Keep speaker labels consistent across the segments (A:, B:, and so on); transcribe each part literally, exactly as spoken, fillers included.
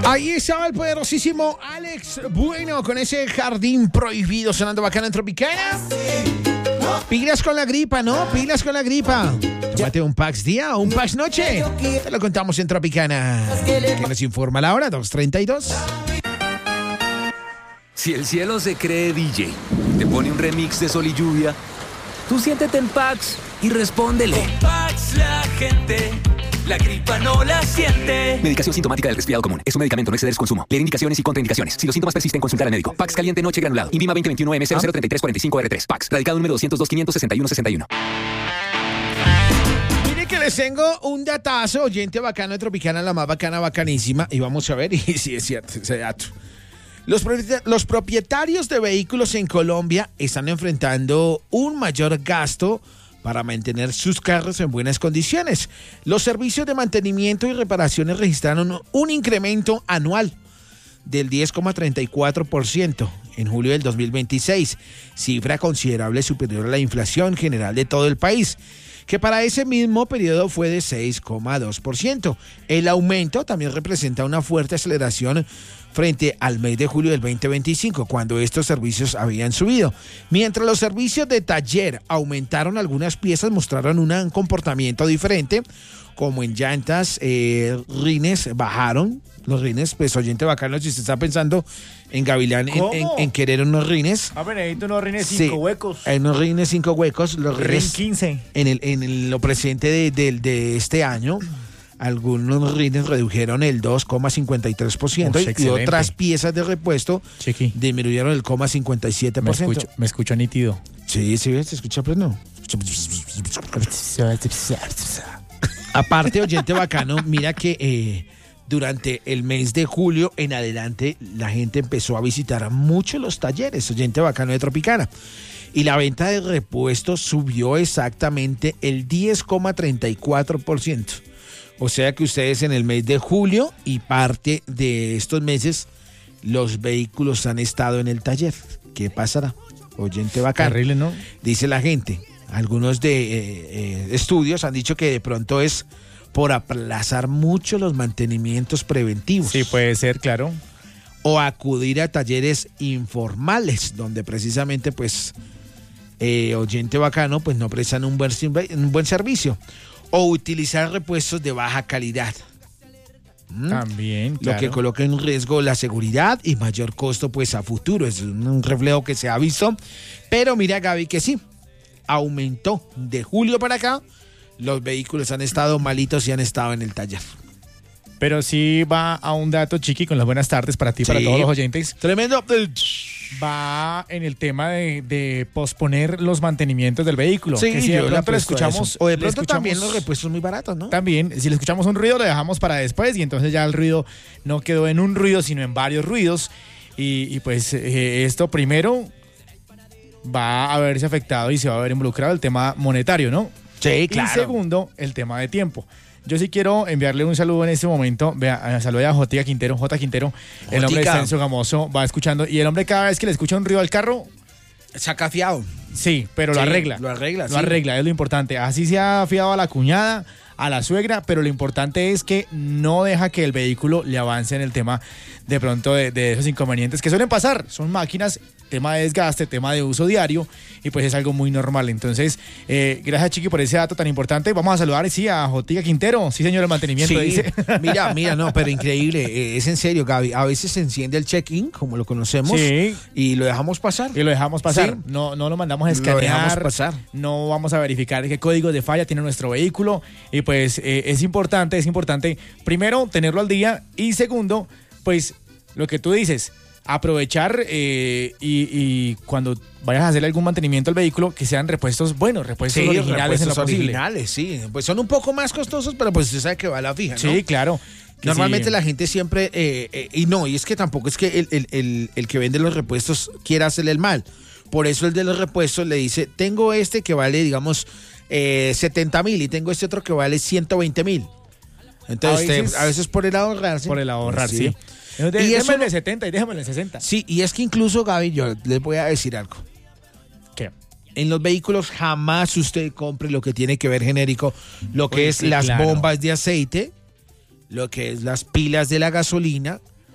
A: Ahí estaba el poderosísimo Alex Bueno con ese Jardín Prohibido sonando bacana en Tropicana. Pilas con la gripa, ¿no? Pilas con la gripa. Tómate un Pax día o un Pax noche. Te lo contamos en Tropicana. Que nos informa la hora, dos treinta y dos.
B: Si el cielo se cree D J, te pone un remix de Sol y Lluvia, tú siéntete en Pax y respóndele.
C: Con Pax la gente, la gripa no la siente.
B: Medicación sintomática del resfriado común. Es un medicamento, no exceder su consumo. Leer indicaciones y contraindicaciones. Si los síntomas persisten, consultar al médico. Pax caliente noche granulado. Invima veinte veintiuno M cero cero treinta y tres cuarenta y cinco R tres. Pax. Radicado número doscientos dos, quinientos sesenta y uno sesenta y uno.
A: Mire que les tengo un datazo, oyente bacano de Tropicana, la más bacana, bacanísima. Y vamos a ver, y sí es cierto ese dato. Los, los propietarios de vehículos en Colombia están enfrentando un mayor gasto para mantener sus carros en buenas condiciones. Los servicios de mantenimiento y reparaciones registraron un incremento anual del diez coma treinta y cuatro por ciento en julio del dos mil veintiséis, cifra considerable superior a la inflación general de todo el país, que para ese mismo periodo fue de seis coma dos por ciento. El aumento también representa una fuerte aceleración frente al mes de julio del veinte veinticinco, cuando estos servicios habían subido. Mientras los servicios de taller aumentaron, algunas piezas mostraron un comportamiento diferente, como en llantas, eh, rines bajaron. Los rines, pues oyente bacano, si usted está pensando en Gavilán, en, en, en querer unos rines.
D: Ah, pero necesito unos rines
A: Sí,
D: cinco huecos.
A: Hay unos rines cinco huecos. Los
D: Rin
A: rines
D: quince.
A: En, el, en el- lo presente de, de- de este año, algunos rines redujeron el dos coma cincuenta y tres por ciento
D: Uy,
A: y
D: excelente.
A: otras piezas de repuesto
D: Chiqui,
A: disminuyeron el coma cincuenta y siete
D: me
A: por ciento.
D: escucho, me escucho nítido.
A: Sí, sí, se escucha, pero no. Aparte, oyente bacano, mira que eh, durante el mes de julio en adelante la gente empezó a visitar mucho los talleres, oyente bacano de Tropicana. Y la venta de repuestos subió exactamente el diez coma treinta y cuatro por ciento. O sea que ustedes en el mes de julio y parte de estos meses, los vehículos han estado en el taller. ¿Qué pasará? Oyente bacano.
D: Terrible, ¿no?
A: Dice la gente. Algunos de eh, eh, estudios han dicho que de pronto es por aplazar mucho los mantenimientos preventivos.
D: Sí, puede ser, claro.
A: O acudir a talleres informales, donde precisamente, pues, eh, oyente bacano, pues no prestan un buen, sirve- un buen servicio. O utilizar repuestos de baja calidad. ¿Mm?
D: También,
A: Lo
D: claro.
A: que coloca en riesgo la seguridad y mayor costo pues a futuro. Es un, un reflejo que se ha visto. Pero mira, Gaby, que sí, aumentó de julio para acá. Los vehículos han estado malitos y han estado en el taller.
D: Pero sí va a un dato, Chiqui, con las buenas tardes para ti, para
A: Sí.
D: todos los oyentes.
A: Tremendo.
D: Va en el tema de, de posponer los mantenimientos del vehículo.
A: Sí,
D: que si de
A: yo le
D: pronto le
A: apuesto a
D: escuchamos,
A: eso. O de
D: le
A: pronto
D: escuchamos-
A: también los repuestos muy baratos, ¿no?
D: También, si le escuchamos un ruido, lo dejamos para después y entonces ya el ruido no quedó en un ruido, sino en varios ruidos. Y, y pues eh, esto primero va a verse afectado y se va a ver involucrado el tema monetario, ¿no?
A: Sí,
D: Y segundo, el tema de tiempo. Yo sí quiero enviarle un saludo en este momento. Vea, saluda a J. Quintero, J. Quintero. El hombre
A: Jotica.
D: está en su gamoso, va escuchando. Y el hombre cada vez que le escucha un ruido al carro,
A: Saca fiado.
D: sí, pero lo
A: Sí,
D: arregla.
A: lo arregla,
D: Lo
A: sí.
D: arregla, es lo importante. Así se ha fiado a la cuñada, a la suegra, pero lo importante es que no deja que el vehículo le avance en el tema de pronto de, de esos inconvenientes que suelen pasar. Son máquinas, tema de desgaste, tema de uso diario, y pues es algo muy normal. Entonces, eh, gracias, Chiqui, por ese dato tan importante. Vamos a saludar, sí, a Jotica Quintero. Sí, señor, el mantenimiento,
A: Sí,
D: dice.
A: mira, mira, no, pero increíble. eh, Es en serio, Gaby. A veces se enciende el check-in, como lo conocemos,
D: Sí.
A: y lo dejamos pasar.
D: Y lo dejamos pasar.
A: Sí.
D: No, no lo mandamos a
A: Lo
D: escanear.
A: dejamos pasar.
D: No vamos a verificar qué códigos de falla tiene nuestro vehículo. Y pues eh, es importante, es importante, primero, tenerlo al día. Y segundo, pues lo que tú dices, aprovechar eh, y, y cuando vayas a hacer algún mantenimiento al vehículo, que sean repuestos buenos, repuestos
A: Sí,
D: originales en lo
A: repuestos
D: posible.
A: originales, sí. Pues son un poco más costosos, pero pues usted sabe que va a la fija, ¿no?
D: Sí, claro. Que
A: Normalmente
D: sí.
A: la gente siempre, eh, eh, y no, y es que tampoco es que el, el- el- el que vende los repuestos quiera hacerle el mal. Por eso el de los repuestos le dice, tengo este que vale, digamos, eh, setenta mil y tengo este otro que vale ciento veinte mil. Entonces,
D: A
A: usted,
D: veces-
A: a veces por el ahorrarse.
D: Por el ahorrar, sí.
A: Sí.
D: Entonces,
A: Y eso
D: déjame el
A: no-
D: de setenta y déjame el de sesenta.
A: Sí, y es que incluso, Gaby, yo les voy a decir algo.
D: ¿Qué?
A: En los vehículos jamás usted compre lo que tiene que ver genérico, lo que
D: Oye,
A: es
D: sí,
A: las
D: claro.
A: bombas de aceite, lo que es las pilas de la gasolina,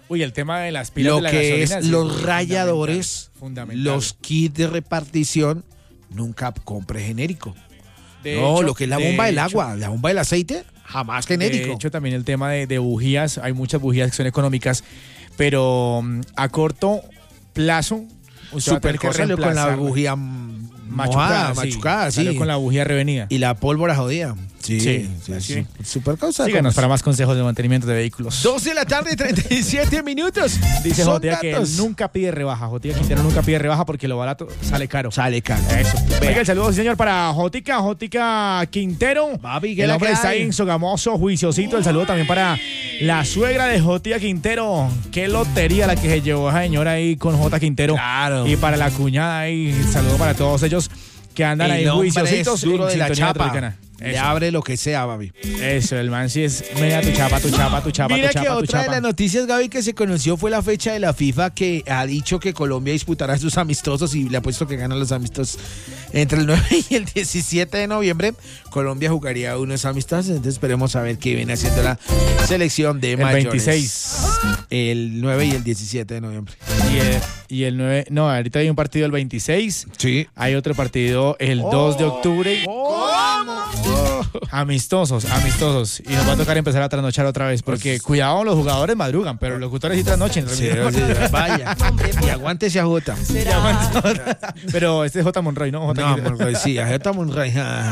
D: Uy, el tema de las pilas
A: Lo
D: de la
A: que
D: gasolina,
A: es
D: sí,
A: los
D: es
A: ralladores,
D: fundamental.
A: los kits de repartición, nunca compre genérico.
D: De
A: no,
D: hecho-
A: lo que es la
D: de
A: bomba del
D: hecho-
A: agua, la bomba del aceite, jamás genérico.
D: De hecho, también el tema de, de bujías, hay muchas bujías que son económicas, pero mm, a corto plazo, usted va a tener
A: Super
D: que
A: salió con la
D: reemplazar-
A: bujía
D: machucada,
A: machucada,
D: sí,
A: machucada, sí.
D: salió con la bujía revenida.
A: Y la pólvora jodida. Sí,
D: Sí,
A: sí,
D: así.
A: sí. Super cosa.
D: Síganos para más consejos de mantenimiento de vehículos.
A: dos de la tarde, treinta y siete minutos.
D: Dice
A: Son
D: Jotia que él
A: datos.
D: nunca pide rebaja. Jotia Quintero nunca pide rebaja porque lo barato sale caro.
A: Sale caro.
D: Eso.
A: Vea.
D: Oiga, el saludo, sí, señor, para Jotica, Jotica Quintero.
A: Papi, ¿qué
D: el
A: la
D: hombre
A: que
D: está
A: hay?
D: en Sogamoso, juiciosito. El saludo también para la suegra de Jotica Quintero. Qué lotería la que se llevó esa señora ahí con J Quintero.
A: Claro.
D: Y para la cuñada ahí, el saludo para todos ellos que andan ahí
A: El hombre
D: juiciositos
A: es duro
D: en
A: de la
D: sintonía
A: chapa.
D: tropicana.
A: Le
D: Eso.
A: abre lo que sea, papi.
D: Eso, el man sí es. Mira tu chapa, tu chapa, tu chapa,
A: Mira
D: tu chapa,
A: que
D: tu
A: otra de
D: chapa.
A: las noticias, Gaby, que se conoció fue la fecha de la FIFA que ha dicho que Colombia disputará sus amistosos y le ha puesto que ganan los amistosos entre el nueve y el diecisiete de noviembre. Colombia jugaría unos amistosos, entonces esperemos a ver qué viene haciendo la selección de
D: El
A: mayores.
D: veintiséis.
A: El nueve y el diecisiete de noviembre.
D: Y el, y el nueve. No, ahorita hay un partido el veintiséis.
A: Sí.
D: Hay otro partido el dos de octubre. Amistosos, amistosos. Y nos va a tocar empezar a trasnochar otra vez. Porque cuidado, los jugadores madrugan, pero los locutores sí trasnochen.
A: Sí, sí, vaya. Y aguántese a Jota.
D: Pero este es J. Monroy, ¿no? J.
A: No,
D: Quintero.
A: Monroy, sí, a Jota Monroy.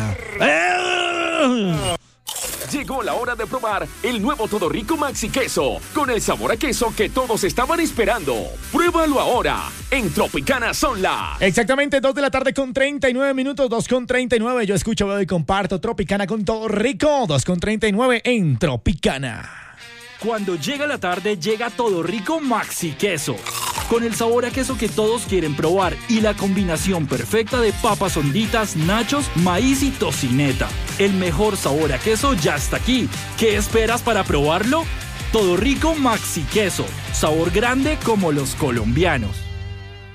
E: Llegó la hora de probar el nuevo Todo Rico Maxi Queso, con el sabor a queso que todos estaban esperando. Pruébalo ahora en Tropicana Sonla.
D: Exactamente, dos de la tarde con treinta y nueve minutos, dos con treinta y nueve. Yo escucho, veo y comparto Tropicana con Todo Rico, dos con treinta y nueve en Tropicana.
F: Cuando llega la tarde, llega Todo Rico Maxi Queso. Con el sabor a queso que todos quieren probar y la combinación perfecta de papas honditas, nachos, maíz y tocineta. El mejor sabor a queso ya está aquí. ¿Qué esperas para probarlo? Todo Rico Maxi Queso. Sabor grande como los colombianos.